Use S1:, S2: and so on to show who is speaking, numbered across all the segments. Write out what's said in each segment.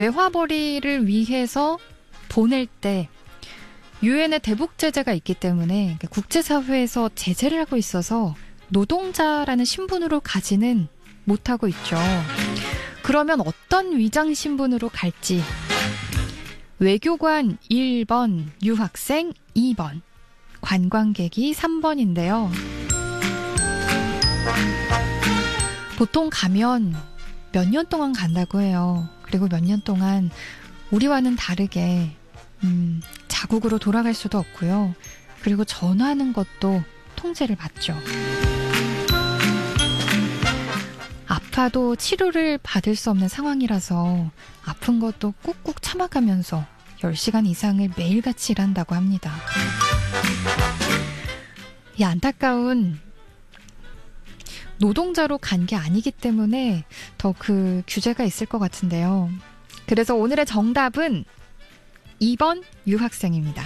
S1: 외화벌이를 위해서 보낼 때 유엔의 대북 제재가 있기 때문에 국제사회에서 제재를 하고 있어서 노동자라는 신분으로 가지는 못하고 있죠. 그러면 어떤 위장 신분으로 갈지. 외교관 1번, 유학생 2번, 관광객이 3번인데요. 보통 가면 몇 년 동안 간다고 해요. 그리고 몇 년 동안 우리와는 다르게 자국으로 돌아갈 수도 없고요. 그리고 전화하는 것도 통제를 받죠. 아파도 치료를 받을 수 없는 상황이라서 아픈 것도 꾹꾹 참아가면서 10시간 이상을 매일같이 일한다고 합니다. 이 안타까운 노동자로 간 게 아니기 때문에 더 그 규제가 있을 것 같은데요. 그래서 오늘의 정답은 2번 유학생입니다.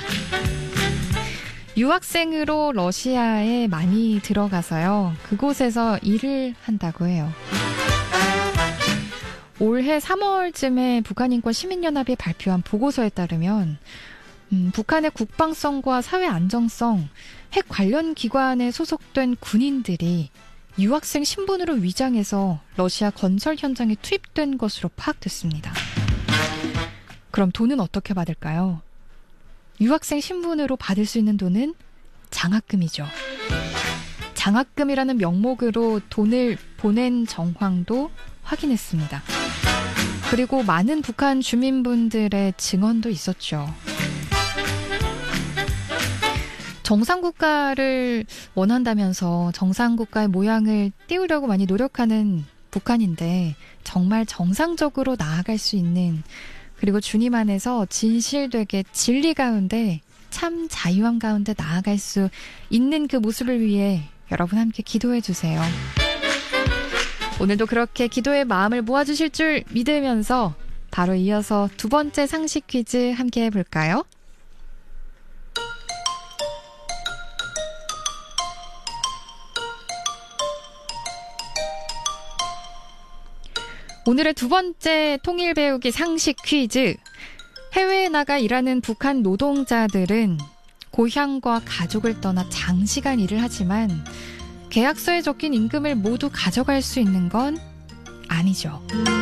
S1: 유학생으로 러시아에 많이 들어가서요. 그곳에서 일을 한다고 해요. 올해 3월쯤에 북한인권시민연합이 발표한 보고서에 따르면 북한의 국방성과 사회 안정성, 핵 관련 기관에 소속된 군인들이 유학생 신분으로 위장해서 러시아 건설 현장에 투입된 것으로 파악됐습니다. 그럼 돈은 어떻게 받을까요? 유학생 신분으로 받을 수 있는 돈은 장학금이죠. 장학금이라는 명목으로 돈을 보낸 정황도 확인했습니다. 그리고 많은 북한 주민분들의 증언도 있었죠. 정상국가를 원한다면서 정상국가의 모양을 띄우려고 많이 노력하는 북한인데 정말 정상적으로 나아갈 수 있는, 그리고 주님 안에서 진실되게 진리 가운데 참 자유함 가운데 나아갈 수 있는 그 모습을 위해 여러분 함께 기도해 주세요. 오늘도 그렇게 기도의 마음을 모아주실 줄 믿으면서 바로 이어서 두 번째 상식 퀴즈 함께 해볼까요? 오늘의 두 번째 통일 배우기 상식 퀴즈. 해외에 나가 일하는 북한 노동자들은 고향과 가족을 떠나 장시간 일을 하지만 계약서에 적힌 임금을 모두 가져갈 수 있는 건 아니죠.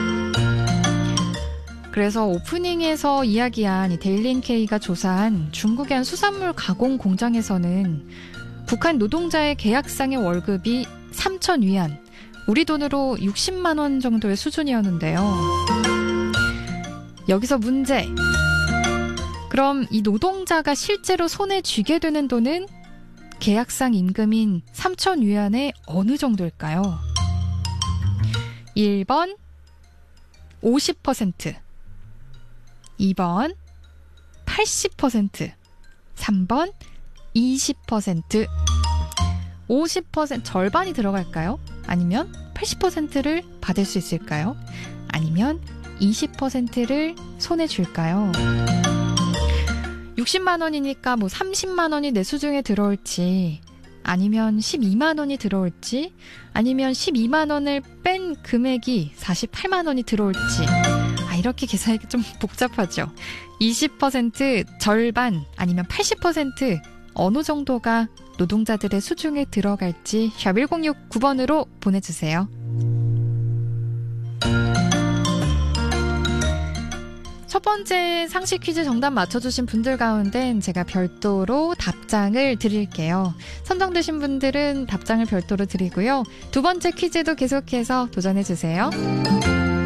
S1: 그래서 오프닝에서 이야기한 데일리NK가 조사한 중국의 한 수산물 가공 공장에서는 북한 노동자의 계약상의 월급이 3,000위안, 우리 돈으로 60만 원 정도의 수준이었는데요. 여기서 문제. 그럼 이 노동자가 실제로 손에 쥐게 되는 돈은 계약상 임금인 3,000위안의 어느 정도일까요? 1번 50%, 2번 80%, 3번 20%. 50% 절반이 들어갈까요? 아니면 80%를 받을 수 있을까요? 아니면 20%를 손에 쥘까요? 60만 원이니까 뭐 30만 원이 내 수중에 들어올지, 아니면 12만 원이 들어올지, 아니면 12만 원을 뺀 금액이 48만 원이 들어올지. 이렇게 계산하기 좀 복잡하죠. 20%, 절반, 아니면 80% 어느 정도가 노동자들의 수중에 들어갈지 샵 1069번으로 보내주세요. 첫 번째 상식 퀴즈 정답 맞춰주신 분들 가운데 제가 별도로 답장을 드릴게요. 선정되신 분들은 답장을 별도로 드리고요. 두 번째 퀴즈도 계속해서 도전해주세요.